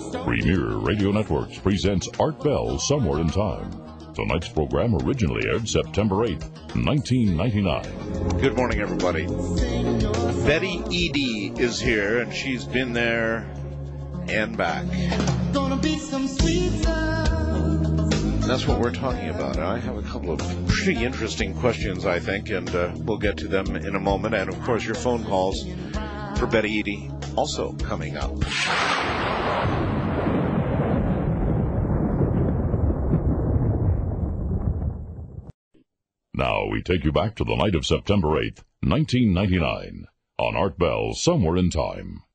Premier Radio Networks presents Art Bell Somewhere in Time. Tonight's program originally aired September 8th, 1999. Good morning, everybody. Betty Eadie is here, and she's been there and back. Gonna be some sweet sounds. That's what we're talking about. I have a couple of pretty interesting questions, I think, and we'll get to them in a moment. And, of course, your phone calls for Betty Eadie also coming up. Now we take you back to the night of September 8th, 1999, on Art Bell Somewhere in Time.